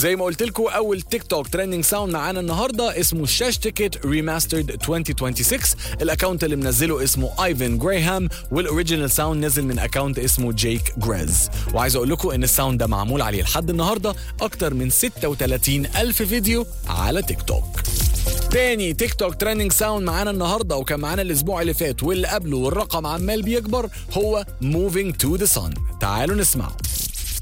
زي ما قلت لكم اول تيك توك تريندينج ساوند معانا النهارده اسمه شاش تيكت ريماسترد 2026. الاكونت اللي منزله اسمه ايفن جراهام، والاوريجينال ساوند نزل من اكونت اسمه جيك جريز. وعايز اقول لكم ان الساوند ده معمول عليه لحد النهارده اكتر من 36 الف فيديو على تيك توك. تاني تيك توك تريندينج ساوند معانا النهارده وكان معانا الاسبوع اللي فات واللي قبله والرقم عمال بيكبر هو Moving to the Sun. تعالوا نسمعه.